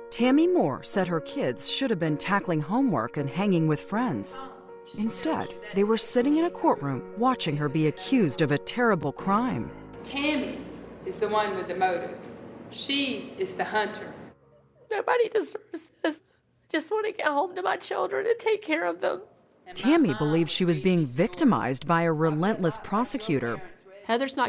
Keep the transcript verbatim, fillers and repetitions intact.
Tammy Moore said her kids should have been tackling homework and hanging with friends. Instead, they were sitting in a courtroom watching her be accused of a terrible crime. Tammy is the one with the motive. She is the hunter. Nobody deserves this. I just want to get home to my children and take care of them. Tammy believed she was being victimized by a relentless prosecutor. Heather's not